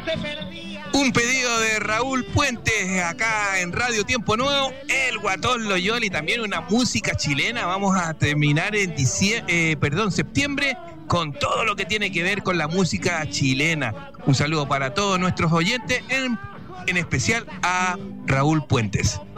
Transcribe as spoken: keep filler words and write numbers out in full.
Un pedido de Raúl Puentes acá en Radio Tiempo Nuevo, el Guatón Loyola y también una música chilena. Vamos a terminar en diciembre, eh, perdón, septiembre con todo lo que tiene que ver con la música chilena. Un saludo para todos nuestros oyentes, en, en especial a Raúl Puentes.